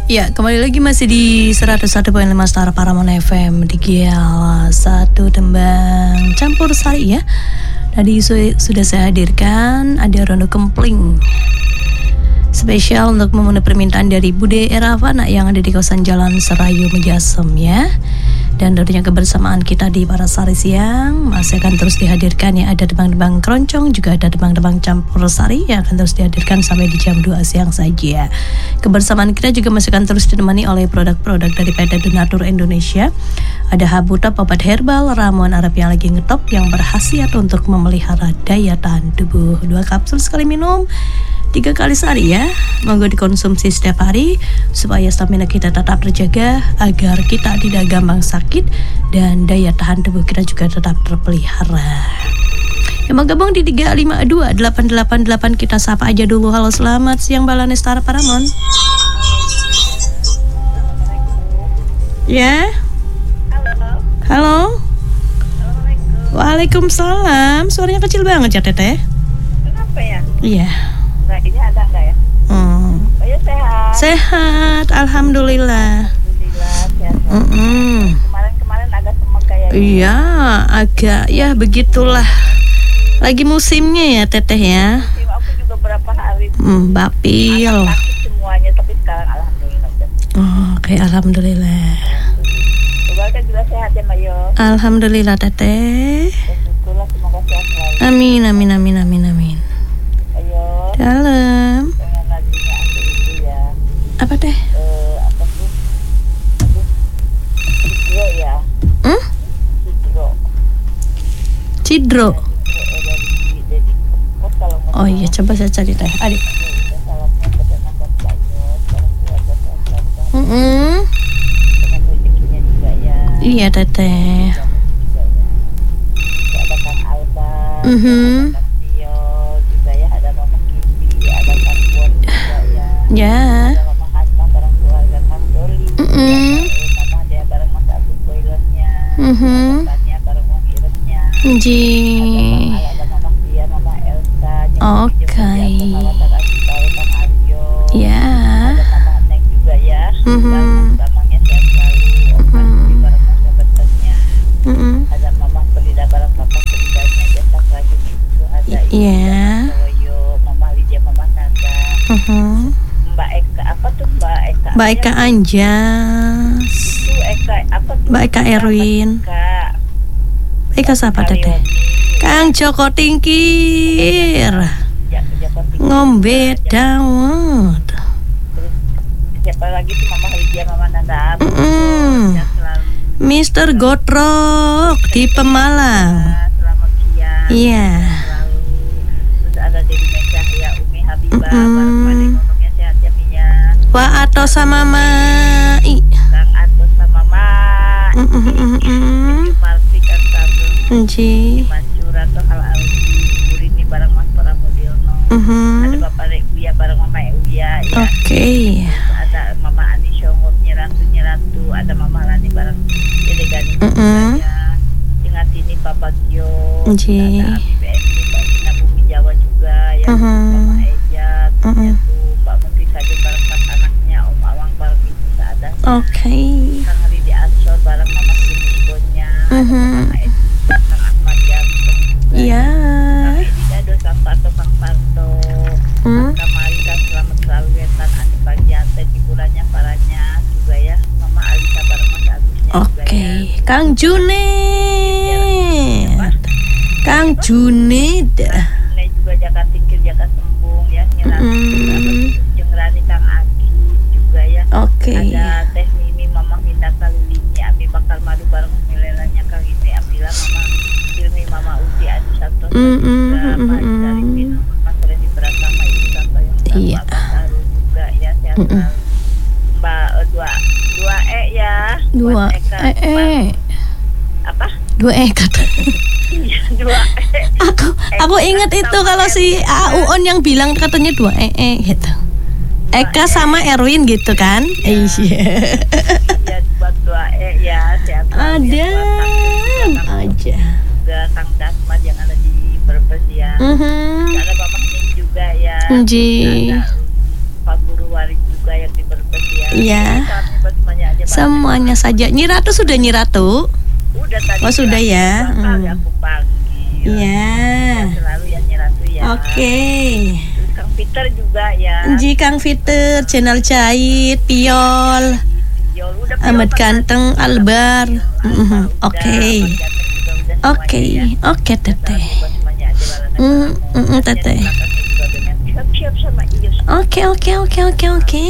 Ya, kembali lagi masih di 101.5 Star Paramount FM di Gial 1 Tembang Campur Sari ya. Tadi sudah saya hadirkan ada Rondo Kempling spesial untuk memenuhi permintaan dari Bude Eravana yang ada di kawasan Jalan Serayu Mejasem ya. Dan tentunya kebersamaan kita di Parasari Siang masih akan terus dihadirkan ya. Ada tembang-tembang keroncong, juga ada tembang-tembang campur sari yang akan terus dihadirkan sampai di jam 2 siang saja. Kebersamaan kita juga masih akan terus ditemani oleh produk-produk dari PT Donatur Indonesia. Ada Habutop obat herbal ramuan Arab yang lagi ngetop yang berkhasiat untuk memelihara daya tahan tubuh. 2 kapsul sekali minum, 3 kali sehari ya. Monggo dikonsumsi setiap hari supaya stamina kita tetap terjaga, agar kita tidak gampang sakit dan daya tahan tubuh kita juga tetap terpelihara. Yang mau gabung di 352-888 kita sapa aja dulu. Halo, selamat siang Balane Star Paramount. Ya. Halo. Waalaikumsalam. Suaranya kecil banget ya Teteh. Kenapa ya? Iya. Ini ada enggak ya? Saya sehat. Sehat, alhamdulillah. Alhamdulillah sehat. Kemarin agak semek kayak. Iya, agak ya begitulah. Lagi musimnya ya Teteh ya. Aku juga berapa hari Bapil. sakit semuanya, tapi sekarang alhamdulillah. Oke, alhamdulillah. Keluarga juga sehat ya Mayo. Alhamdulillah Teteh. Syukurlah, semoga sehat selalu. Amin. Ayo. Dalam. Pengen lagunya aku itu ya. Apa Teh? Apa tuh? Aduh. Cidro ya. Cidro. Dari kos kalau Oh iya, coba saya cari Teh. Adik. salamnya perdana buat Bayo, sekarang keluarga sehat. Dengan rezekinya juga ya. Iya Teteh. Ada Kang Alba, Mhm. ada Kang Tio juga ya, ada Mama Kimi, ada Kang Bon juga ya. Ya. Ada Mama Hasma bareng keluarga Kang Doli. Mama dia bareng Mas Agus Boilernya. Tania bareng Mama Iremnya. Ji. Ada Mama Dia, Mama Elsa. Oke. Kang Aryo. Ya. Ada Mama Neng juga ya. Mamanya sehat selalu. Om bareng Mas Betennya. Ada Mama Pelida bareng Papa Pelidanya, Jasa Rajin itu ada Iya. Soyo, Mama Lydia, Mama Nanda, Mbak Eka, apa tuh Mbak Eka? Mbak Eka Anjas. Itu Eka apa tuh? Mbak Eka Erwin. Kak Mbak Eka siapa Teteh? Kang Joko Tingkir. Ngombe dawet. Terus siapa lagi tuh Mama Lydia, Mama Nanda, sehat selalu. Mister Gotrok di Pemalang. Selamat siang. Iya. Selalu. Terus ada Dewi Mecah ya, Umi Habibah, bareng pada ngomongnya sehat ya Mia. Wah atau sama Mai. Kang Ato sama Mak. Marti Kang Sabung. Ji. Mansura atau Hal Aldi, Burini bareng Mas Pramudiono. Ada Bapak Rekuya bareng Mama Euya ya. Oke. Terus ada Mama Ani Syongop Nyiratu, ada Mama Lani bareng Dede Gani juga ya. Ingat ini Pak Bagio. Ji. Ada Abi BNI, Mbak Nina Bumi Jawa juga ya. Mama Eja, terus Pak Menteri Kadin bareng pas anaknya, Om Awang bareng Ibu Saadah. Oke. Kang Ridi Ansor bareng Mama Sinigonya. Ada Mama Edi, Kang Ahmad Jantung juga. Iya. Kang Edi Dado, Kang Parto. Kang Marika selamat selalu ya. Tan Ani Pagiante di bulannya paranya juga ya. Mama Alisa bareng Mas Agusnya juga Oke. ya. Kang Junid. Kang Junid. Ini juga jaga tingkir, jaga sembung ya. Jeung Rani Kang Aki juga ya. Oke. Ada Teh Mimi, Mama Minda Kalilini, Abi Bakar Madu bareng milenialnya Kang Ini Abdillah, Mama Ilmi, Mama Uti, Adi Santoso juga, Pak Daripin, Mas Reni Pratama, Ibu Santo yang Iya. Pak Baru juga ya, sehat selalu. Mbak dua E ya. Dua Buat Eka. Apa? 2 kata. Iya, 2 E. Aku ingat itu kalau si Auon yang bilang katanya 2 gitu. Eka sama Erwin gitu kan? Iya. Ya buat 2 E ya, sehat selalu. Ada aja. Juga Kang Dasman yang ada di Brebes ya. Ada Bapak Ning juga ya. Ji. Ada Pak Guru Waris juga yang di Brebes ya. Iya. Semuanya saja. Nyi Ratu sudah Nyi Ratu? Udah tadi. Oh sudah ya. Aku panggil. Iya. Selalu ya Nyi Ratu ya. Oke. Kang Peter juga ya. Ji Kang Peter, channel Jahit, Piol, Ahmad Ganteng, Albar. Oke. Oke Teteh. Teteh. Oke.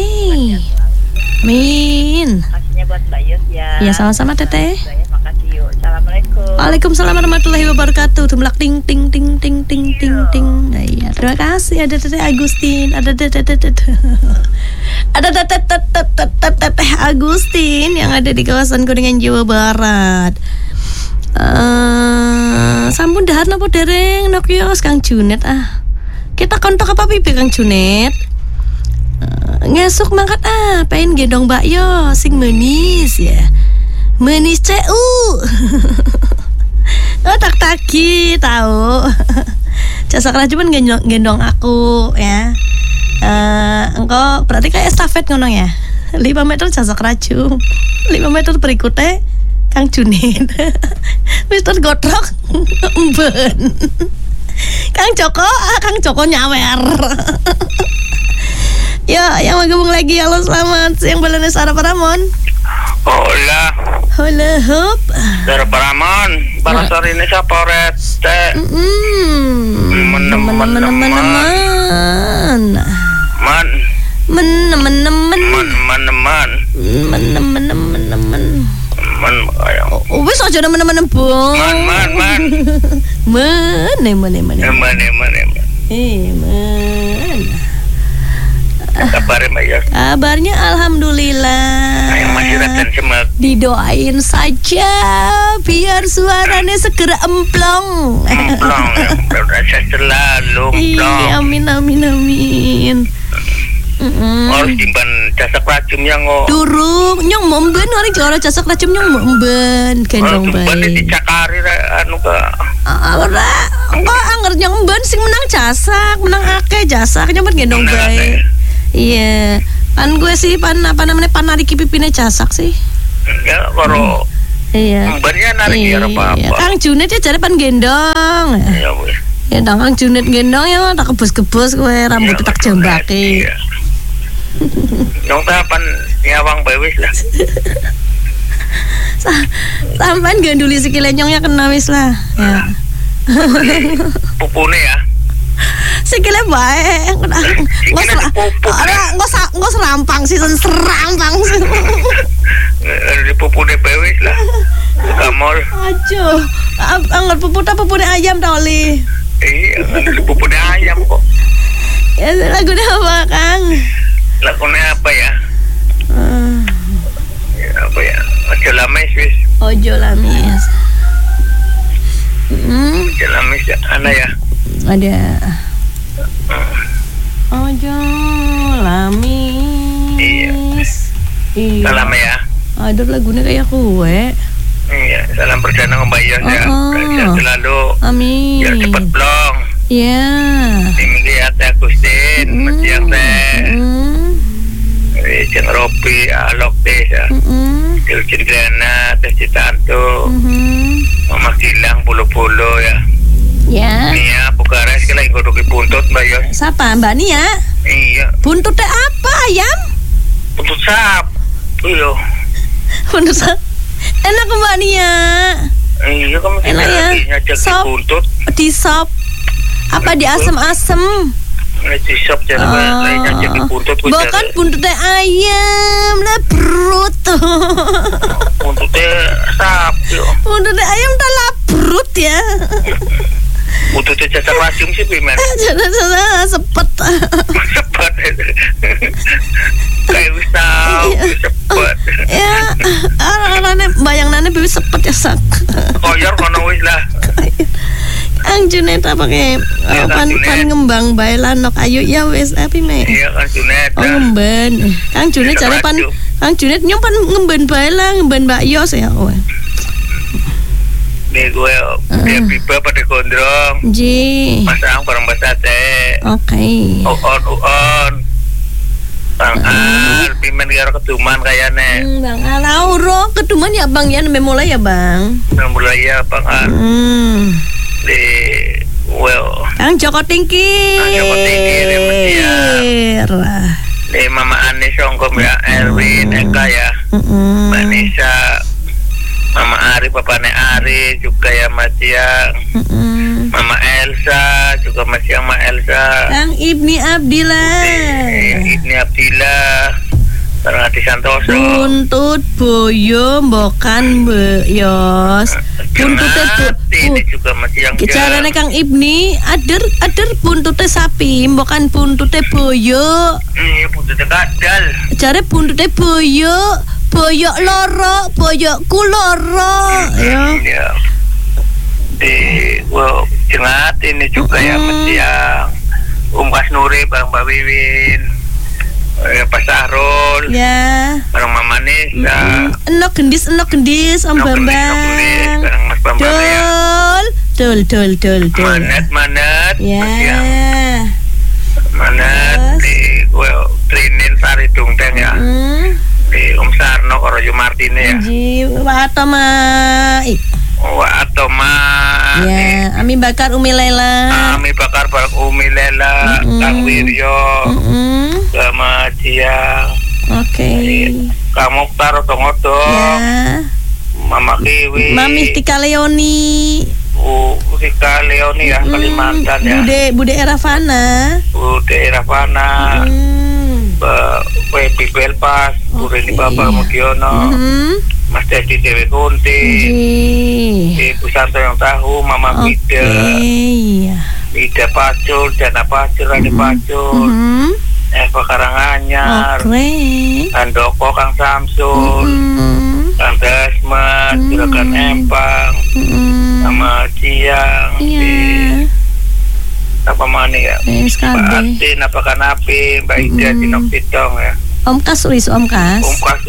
Min. Makasihnya buat Mbak Yus ya. Ya sama-sama Teteh. Makasih yuk. Assalamualaikum. Waalaikumsalam warahmatullahi wabarakatuh. Tumlak ting ting ting ting ting ting ting. Nah, iya, terima kasih ada Teteh Agustin, ada Teteh Agustin yang ada di kawasan Kuningan Jawa Barat. Sampun dahar napa dereng Nokios Kang Junet Kita kontok apa pipi Kang Junet? Ngesuk mangkat pengen gendong bakyo sing manis ya. Manis CU. Oh tak taki tahu. Jasa kerja cuman gendong aku ya. Engkau berarti kayak estafet ngono ya. 5 meter jasa keraju. 5 meter berikutnya Kang Junet. Mister Gotrok emben. Kang Joko nyawer. Ya, yang mau gabung lagi. Halo, selamat siang Balana Sarah Paramon. Hola hop. Sarah Paramon. Para sore ini siapa rete? Wis aja nemen-nemen bong. Kabarnya alhamdulillah. Yang masih raten semak. Didoain saja biar suaranya segera emplong. Emplong, berasa selalu emplong. Iya, amin. Harus timban jasak racun yang durung nyong memben hari jora jasak racun nyong memben gendong bae. Timban dicakari anu ka. Ora, kok anger nyong memben sing menang jasak, menang akeh jasak nyong gendong bae. Iya, pan gue sih pan narik pipine jasak sih. Ya, karo. Iya. Membennya narik ya apa-apa. Kang Junet ya jare pan gendong. Iya, wis. Ya Kang Junet gendong ya tak kebus-kebus kowe rambut tak jambake. Nyong tapan nyawang bae wis lah. Sampean ganduli sikile nyong ya kena wis lah. Ya. Pupune ya. Sikile bae. Ngos rampang sih serampang sih. Di pupune bae wis lah. Kamol. Aduh, anggar pupune ayam ta Oli. Iya, di pupune ayam kok. Ya lagunya apa, Kang? Lagunya apa ya? Apa ya? Ojo lames wis. Ojo lames. Ojo lames ya, ana ya. Ada. Ojo lames. Iya. Salam ya. Aduh lagunya kayak kue. Iya, salam perdana ngebayar ya. Sehat selalu. Amin. Biar cepat blong. Iya. Ini Ate Agustin, Siang teh. Jeng Ropi, Alok teh ya. Cilcin Grana, teh Citanto. Mama Gilang puluh-puluh ya. Ya. Nia Bukares kira ikut buntut Mbak Yos. Siapa Mbak Nia? Iya. Buntutnya apa ayam? Buntut sap. Iya. Buntut sap. Enak Mbak Nia. Iya kamu enak ya. Sop. Buntut. Di sop. Apa di asem-asem? Di sop jangan lainnya jadi buntut. Bukan buntutnya ayam lah brut. Buntutnya sap. Buntutnya ayam tak lah brut ya. Buntutnya cacar racun sih pimen. Cacar sepet. Sepet. Kayak wis tau sepet. Ya, orang-orangnya bayangannya bibit sepet ya sak. Koyor kono wis lah. Ang Junet apa kayak pan ngembang bae lanok ayo ya wis api me. Iya Kang Junet. Oh ngemben. Kang Junet jare pan Kang Junet nyong pan ngemben bae lah ngemben Mbak Yos ya. Nih gue dia pipa pada gondrong. Ji. Masang barang basah teh. Oke. On. Bang Al, men karo keduman kayane. Bang, ora keduman ya Bang ya mulai ya Bang. Mulai ya Bang. Di Kang Joko Tingkir. Kang Joko Tingkir di Mama Anis Songkom ya, Erwin, Eka ya, Mbak Nisa, Mama Ari, Papane Ari juga ya Mas Siang, Mama Elsa juga Mas Siang, Mama Elsa, Kang Ibni Abdillah, Ibni Abdillah, Kang Adi Santoso, Buntut Boyo Mbokan Yos, buntutnya ini juga masih yang caranya Kang Ibni ader buntutnya sapi mbokan buntutnya boyo. Iya buntutnya kadal. Cara buntutnya boyo loro, boyoku loro. Ya. Di jengat ini juga ya masih yang Kasnuri bareng Mbak Wiwin. Pak Sahrul ya bareng Mama Nisa enok gendis Om Bambang Mas Bambang dul manet ya manet di Trinin Sari Dungteng ya di Om Sarno karo Martine ya Atoma ya Ami Bakar Umi Lela bareng Umi Lela Kang Wiryo sama Ciang. Oke. Kamu taruh tongoto. Ya. Mama Kiwi. Mami Tika Leoni. Tika Leoni ya Kalimantan ya. Bude Eravana. Baby Belpas. Ini Bapak Mugiono. Mas Dedi Dewi Kunti. Ibu Santo yang tahu. Mama Mida. Mida Pacul. Jana Pacul. Rani Pacul. Eva Karanganyar, Andoko Kang Samsul, Kang Desmet, Juragan Empang, sama Ciang, apa mana ya? Mbak Atin, apa Kanapi, Mbak Ida, Tinok Titong ya. Om Kas. Om Kas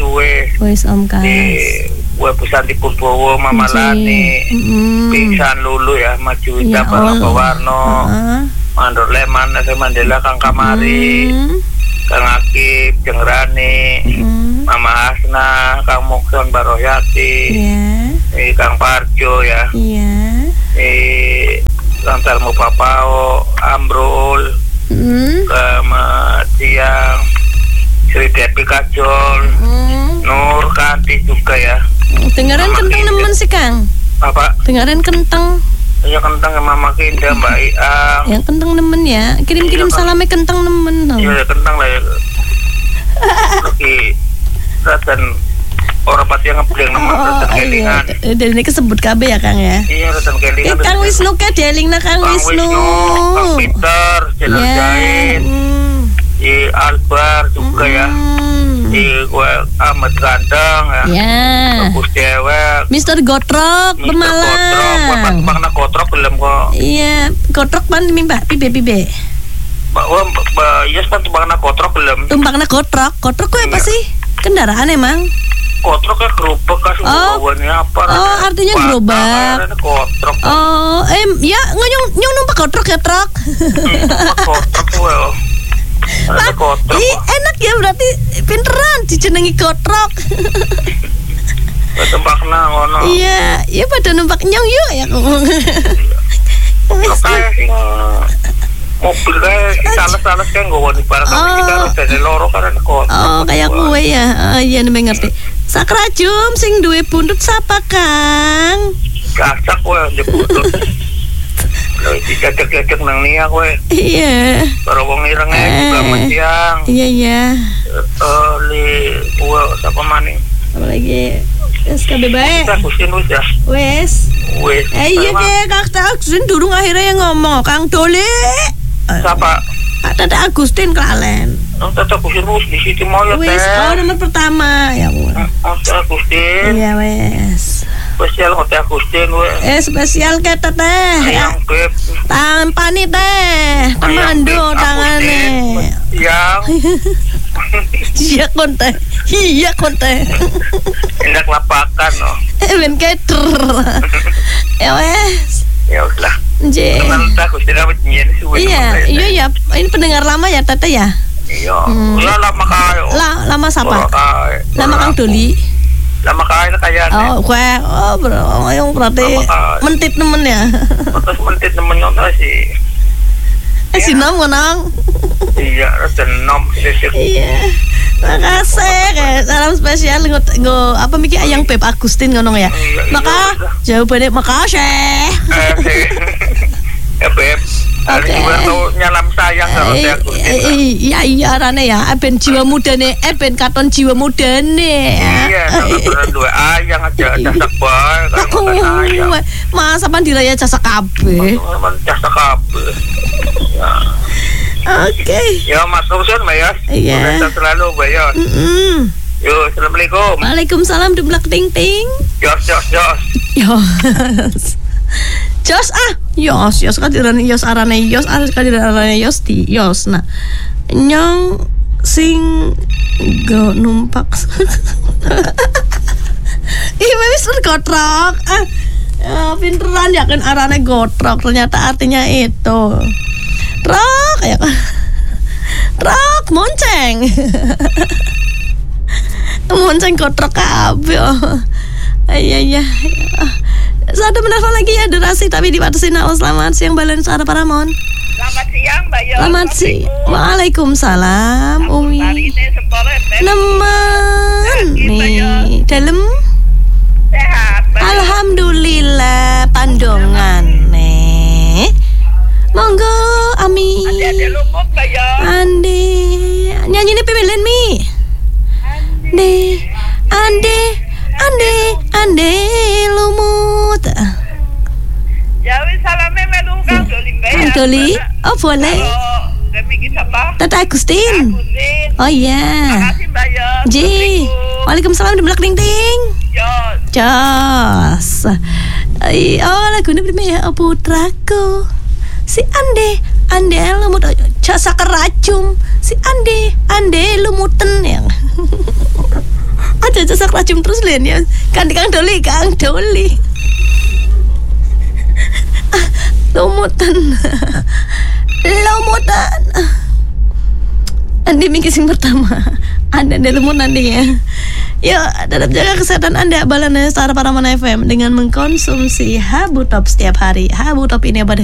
Gue pesan di Purbowo, Mama Lani, Pingsan Lulu ya, Maju Ida, Pak Warno. Mandor Leman, Nasa Mandela, Kang Kamari, Kang Akib, Jeng Rani, Mama Hasna, Kang Mokson, Barohyati, Kang Parjo ya, Kang Tarmo Papao, Amrul, sama Tiang, Sri Depi Kajol, Nur Kanti juga ya. Dengaran kentang nemen sih Kang. Apa? Dengaran kentang. Ya kentang sama Mama Kinda, Mbak Iang. Ya kentang nemen ya. Kirim salamnya kentang nemen. Iya kentang lah ya. Lagi ratan orang pati yang ngebeli nemen ratan kelingan. Dan ini kesebut KB ya Kang ya. Iya ratan kelingan. Kang Wisnu ke delingna Kang Wisnu. Kang Peter, Jenal Jahit, Albar juga ya. Gue Ahmad Gandang ya. Bagus Dewek. Mister Gotrok Pemalang. Makna Gotrok belum kok. Iya, Gotrok pan mimba pibe. Yes kan tumbangna Gotrok belum. Tumbangna Gotrok kok apa sih? Kendaraan emang. Gotrok ya gerobak kan bawanya apa? Oh, artinya gerobak. Gotrok. Oh, ya nyong numpak Gotrok ya truk. Gotrok well. Enak ya berarti pinteran dijenengi Gotrok. Tembakna ngono. Iya, ya pada numpak nyong yuk ya. Kayak sing mobil kayak salah kan gue di barang kita dari loro karena Gotrok. Oh, kayak gue ya. Iya nembe ngerti. Sakrajum sing duwe buntut sapa Kang? Gasak kowe di buntut. Dicecek-cecek nang nia kowe. Iya. Karo wong irenge juga Siang. Iya. Li siapa maning? Apa lagi? SKB bae. Akusin wis ya. Wes. Iya ke Kak Agustin durung akhirnya yang ngomong Kang Dole. Siapa? Pak Tata Agustin Klalen. Tata Agustin wis di situ mau ya. Wes, nomor pertama ya Bu. Tata Agustin. Iya wes. Spesial Hotel Agustin wes. Spesial ke Teteh. Yang beb. Tangan pani teh. Komando tangane. Yang. Iya konte. Enak lapakan loh. Ben keter. Ya wes. Ya udahlah. Kenal Agustin apa nyen Iya. Ini pendengar lama ya Teteh ya? Iya. Lama kayo. Lama lama siapa? Lama Kang Doli. Lama kaya kayaknya. Oh, gue, bro, yang berarti mentit nemen ya. Terus mentit nemen nyontoh sih. Sinam nang. Iya, senam sih. Iya. Makasih, kayak salam spesial nggo apa mikir ayang Beb Agustin ngono ya. Maka jawabannya makasih. Ya Beb. Oke. Nyalam sayang kalau saya iya arane ya, ben jiwa mudane, ben katon jiwa mudane. Iya, kalau dua ayang aja jasa bae kan. Mas sampean diraya jasa kabeh. Jasa kabeh. Oke. Ya Mas Rusun Mbak Yos. Iya. Selalu Mbak Yos. Yo, assalamualaikum. Waalaikumsalam dublak ting ting. Yos. Jos Yos kadirane Yos arane Yos kadirane Yos di Yos. Nah, nyong sing go numpak. Ih, wis gotrok. Pinteran ya kan arane gotrok, ternyata artinya itu. Trok ya kan. Trok monceng. Monceng gotrok kabeh. Iya. Satu menelpon lagi ya durasi tapi dibatasin. Selamat siang Balen Suara Paramon. Selamat siang Mbak Yo. Selamat siang. Waalaikumsalam Umi. Nemen nih dalam sehat. Alhamdulillah pandongan nih. Monggo Ami. Ade lumut Mbak Yo. Ande nyanyi nih pemilihan Mi. Ande lumut. Jawi salame melu Kang Doli Mbak. Kang Doli, oh boleh. Demi kita Pak. Tata Agustin. Oh iya. Makasih Mbak Yo. Ji. Waalaikumsalam di belak ting ting. Jos. Oh lagunya berapa ya? Oh putraku. Si Ande lumut jasa keracung. Si Ande lumuten yang. Ada jasa keracung terus Len ya. Kang Doli. Lumutan. Andi mikir sing pertama. Anda lumut nanti ya. Yuk, tetap jaga kesehatan Anda. Balana Suara Paramon FM dengan mengkonsumsi Habu Top setiap hari. Habu Top ini